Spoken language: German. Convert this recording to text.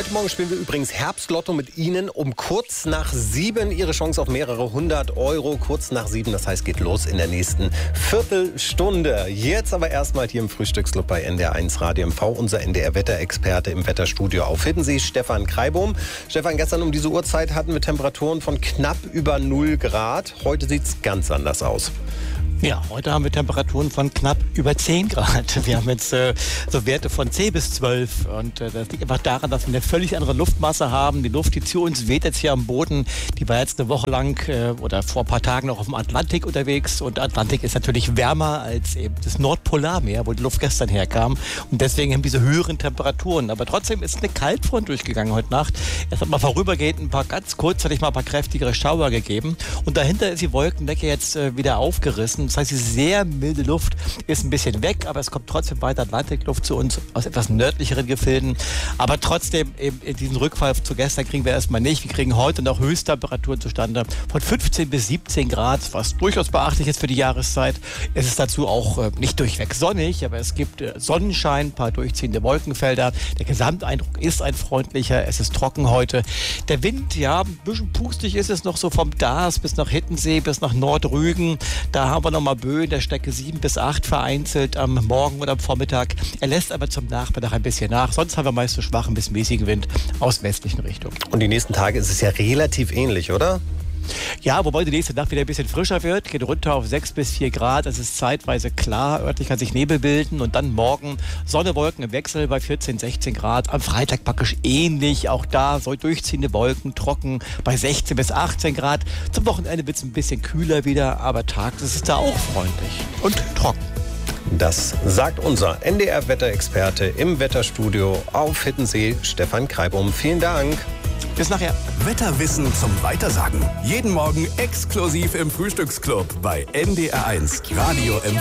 Heute Morgen spielen wir übrigens Herbstlotto mit Ihnen um kurz nach 7. Ihre Chance auf mehrere 100 Euro. Kurz nach 7, das heißt, geht los in der nächsten Viertelstunde. Jetzt aber erstmal hier im Frühstücksclub bei NDR1 Radio MV. Unser NDR-Wetterexperte im Wetterstudio auf Hiddensee, Stefan Kreibohm. Stefan, gestern um diese Uhrzeit hatten wir Temperaturen von knapp über 0 Grad. Heute sieht es ganz anders aus. Ja, heute haben wir Temperaturen von knapp über 10 Grad. Wir haben jetzt so Werte von 10 bis 12. Und das liegt einfach daran, dass wir eine völlig andere Luftmasse haben. Die Luft, die zu uns weht jetzt hier am Boden, die war jetzt eine Woche lang oder vor ein paar Tagen noch auf dem Atlantik unterwegs. Und der Atlantik ist natürlich wärmer als eben das Nordpolarmeer, wo die Luft gestern herkam. Und deswegen haben wir diese höheren Temperaturen. Aber trotzdem ist eine Kaltfront durchgegangen heute Nacht. Es hat mal vorübergehend ganz kurzzeitig mal ein paar kräftigere Schauer gegeben. Und dahinter ist die Wolkendecke jetzt wieder aufgerissen. Das heißt, die sehr milde Luft ist ein bisschen weg, aber es kommt trotzdem weiter Atlantikluft zu uns aus etwas nördlicheren Gefilden. Aber trotzdem, eben diesen Rückfall zu gestern kriegen wir erstmal nicht. Wir kriegen heute noch Höchsttemperaturen zustande von 15 bis 17 Grad, was durchaus beachtlich ist für die Jahreszeit. Es ist dazu auch nicht durchweg sonnig, aber es gibt Sonnenschein, ein paar durchziehende Wolkenfelder. Der Gesamteindruck ist ein freundlicher, es ist trocken heute. Der Wind, ja, ein bisschen pustig ist es noch so vom Daas bis nach Hiddensee, bis nach Nordrügen. Da haben wir noch mal Böen der Stärke 7 bis 8 vereinzelt am Morgen oder am Vormittag. Er lässt aber zum Nachmittag ein bisschen nach. Sonst haben wir meist so schwachen bis mäßigen Wind aus westlichen Richtungen. Und die nächsten Tage ist es ja relativ ähnlich, oder? Ja, wobei die nächste Nacht wieder ein bisschen frischer wird, geht runter auf 6 bis 4 Grad. Es ist zeitweise klar, örtlich kann sich Nebel bilden und dann morgen Sonne, Wolken im Wechsel bei 14, 16 Grad. Am Freitag praktisch ähnlich, auch da so durchziehende Wolken, trocken bei 16 bis 18 Grad. Zum Wochenende wird es ein bisschen kühler wieder, aber tags ist es da auch freundlich und trocken. Das sagt unser NDR-Wetterexperte im Wetterstudio auf Hiddensee, Stefan Kreibohm. Vielen Dank. Bis nachher. Wetterwissen zum Weitersagen. Jeden Morgen exklusiv im Frühstücksclub bei NDR1 Radio MV.